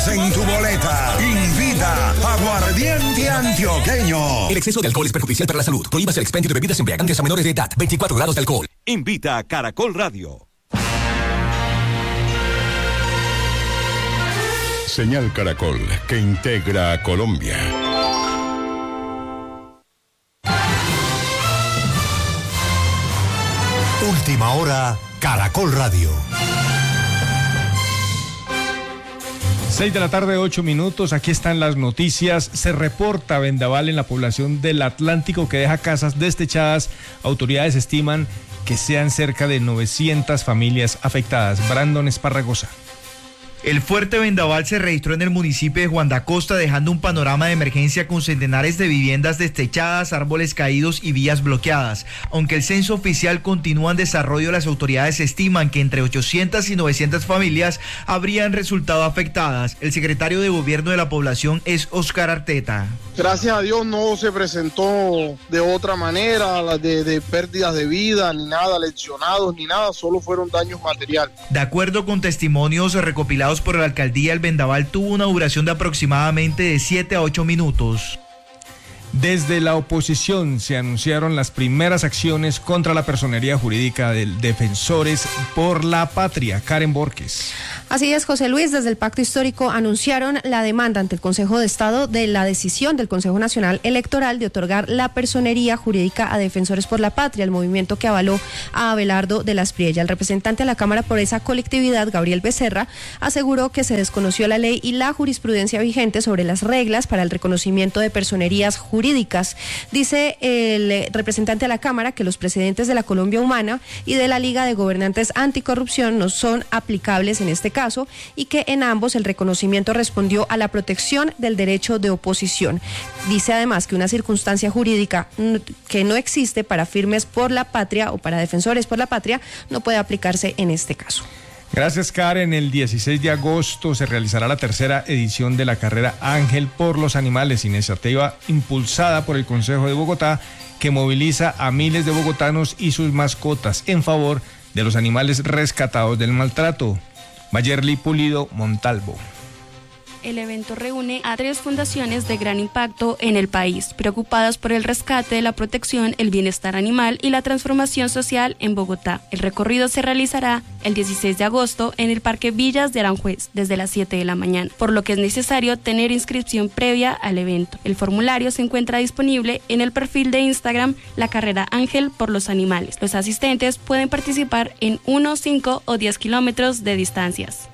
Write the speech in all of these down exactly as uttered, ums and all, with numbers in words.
Apuestas en tu boleta. Invita Aguardiente Antioqueño. El exceso de alcohol es perjudicial para la salud. Prohíbas el expendio de bebidas embriagantes a menores de edad. veinticuatro grados de alcohol. Invita a Caracol Radio. Señal Caracol, que integra a Colombia. Última hora, Caracol Radio. Seis de la tarde, ocho minutos. Aquí están las noticias. Se reporta vendaval en la población del Atlántico que deja casas destechadas. Autoridades estiman que sean cerca de novecientas familias afectadas. Brandon Esparragosa. El fuerte vendaval se registró en el municipio de Juan de Acosta, dejando un panorama de emergencia con centenares de viviendas destechadas, árboles caídos y vías bloqueadas. Aunque el censo oficial continúa en desarrollo, las autoridades estiman que entre ochocientas y novecientas familias habrían resultado afectadas. El secretario de Gobierno de la población es Oscar Arteta. Gracias a Dios no se presentó de otra manera, de, de pérdidas de vida, ni nada, lesionados, ni nada, solo fueron daños materiales. De acuerdo con testimonios recopilados por la alcaldía, el vendaval tuvo una duración de aproximadamente de siete a ocho minutos. Desde la oposición se anunciaron las primeras acciones contra la personería jurídica de Defensores por la Patria. Karen Borges. Así es, José Luis, desde el Pacto Histórico anunciaron la demanda ante el Consejo de Estado de la decisión del Consejo Nacional Electoral de otorgar la personería jurídica a Defensores por la Patria, el movimiento que avaló a Abelardo de la Espriella. El representante a la Cámara por esa colectividad, Gabriel Becerra, aseguró que se desconoció la ley y la jurisprudencia vigente sobre las reglas para el reconocimiento de personerías jurídicas. jurídicas. Dice el representante a la Cámara que los precedentes de la Colombia Humana y de la Liga de Gobernantes Anticorrupción no son aplicables en este caso y que en ambos el reconocimiento respondió a la protección del derecho de oposición. Dice además que una circunstancia jurídica que no existe para firmes por la patria o para defensores por la patria no puede aplicarse en este caso. Gracias, Karen. El dieciséis de agosto se realizará la tercera edición de la carrera Ángel por los Animales, iniciativa impulsada por el Consejo de Bogotá que moviliza a miles de bogotanos y sus mascotas en favor de los animales rescatados del maltrato. Mayerly Pulido, Montalvo. El evento reúne a tres fundaciones de gran impacto en el país, preocupadas por el rescate, la protección, el bienestar animal y la transformación social en Bogotá. El recorrido se realizará el dieciséis de agosto en el Parque Villas de Aranjuez, desde las siete de la mañana, por lo que es necesario tener inscripción previa al evento. El formulario se encuentra disponible en el perfil de Instagram La Carrera Ángel por los Animales. Los asistentes pueden participar en uno, cinco o diez kilómetros de distancias.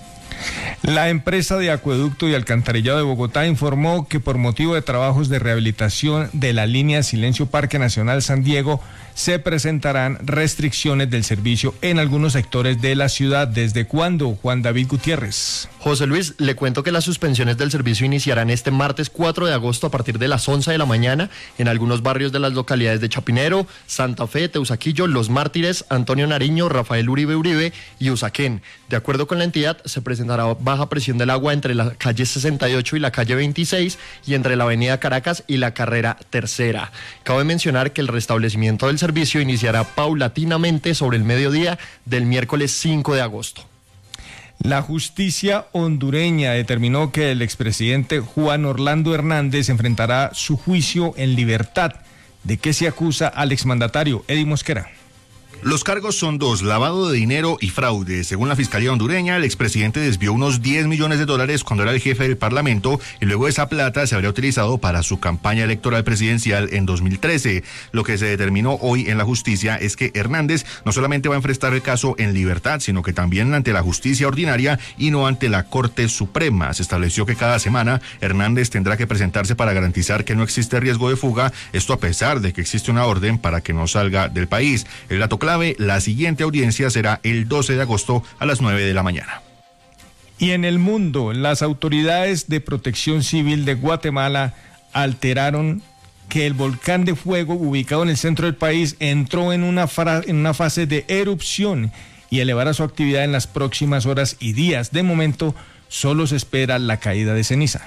La empresa de acueducto y alcantarillado de Bogotá informó que por motivo de trabajos de rehabilitación de la línea Silencio Parque Nacional San Diego se presentarán restricciones del servicio en algunos sectores de la ciudad. ¿Desde cuándo, Juan David Gutiérrez? José Luis, le cuento que las suspensiones del servicio iniciarán este martes cuatro de agosto a partir de las once de la mañana en algunos barrios de las localidades de Chapinero, Santa Fe, Teusaquillo, Los Mártires, Antonio Nariño, Rafael Uribe Uribe y Usaquén. De acuerdo con la entidad, se presentará baja presión del agua entre la calle sesenta y ocho y la calle veintiséis y entre la avenida Caracas y la carrera Tercera. Cabe mencionar que el restablecimiento del servicio iniciará paulatinamente sobre el mediodía del miércoles cinco de agosto. La justicia hondureña determinó que el expresidente Juan Orlando Hernández enfrentará su juicio en libertad. ¿De qué se acusa al exmandatario? Eddie Mosquera. Los cargos son dos, lavado de dinero y fraude. Según la Fiscalía hondureña, el expresidente desvió unos diez millones de dólares cuando era el jefe del Parlamento y luego esa plata se habría utilizado para su campaña electoral presidencial en dos mil trece. Lo que se determinó hoy en la justicia es que Hernández no solamente va a enfrentar el caso en libertad, sino que también ante la justicia ordinaria y no ante la Corte Suprema. Se estableció que cada semana Hernández tendrá que presentarse para garantizar que no existe riesgo de fuga, esto a pesar de que existe una orden para que no salga del país. El dato clave: la siguiente audiencia será el doce de agosto a las nueve de la mañana. Y en el mundo, las autoridades de protección civil de Guatemala alteraron que el volcán de fuego ubicado en el centro del país entró en una, fra- en una fase de erupción y elevará su actividad en las próximas horas y días. De momento, solo se espera la caída de ceniza.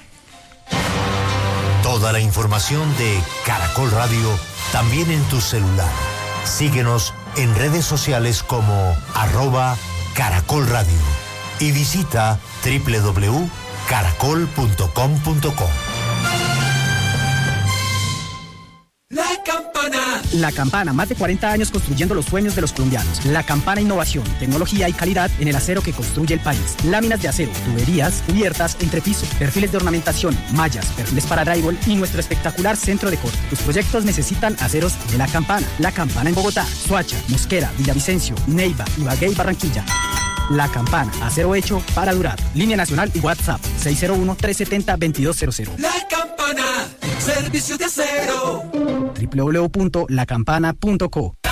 Toda la información de Caracol Radio también en tu celular. Síguenos en redes sociales como arroba Caracol Radio y visita doble u doble u doble u caracol punto com punto co. La Campana. La Campana, más de cuarenta años construyendo los sueños de los colombianos. La Campana, innovación, tecnología y calidad en el acero que construye el país. Láminas de acero, tuberías, cubiertas, entrepiso, perfiles de ornamentación, mallas, perfiles para drywall y nuestro espectacular centro de corte. Tus proyectos necesitan aceros de La Campana. La Campana en Bogotá, Soacha, Mosquera, Villavicencio, Neiva, Ibagué y Barranquilla. La Campana, acero hecho para durar. Línea nacional y WhatsApp seis cero uno, tres siete cero, dos dos cero cero. La Campana, servicio de acero. doble u doble u doble u punto la campana punto co.